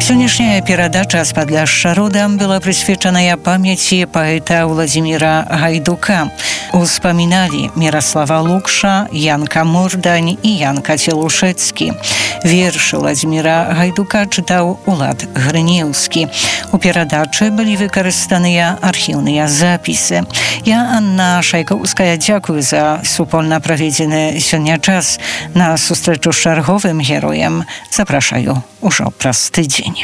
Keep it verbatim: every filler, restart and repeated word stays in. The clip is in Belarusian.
Сённяшняя перадача з Падляшша родам была прысвечаная памяці паэта Владзіміра Гайдука. Успаміналі Міраслава Лукша, Янка Мордань і Янка Целушэцкі. Вершы Владзіміра Гайдука чытаў Улад Грынеўскі. У перадачы былі выкарыстаныя архіўныя запісы. Я, Анна Шайкоўская, дзякую за супольна праведзены сёння час. На сустрэчу з чарговым героем запрашаю ўжо праз тыдзень.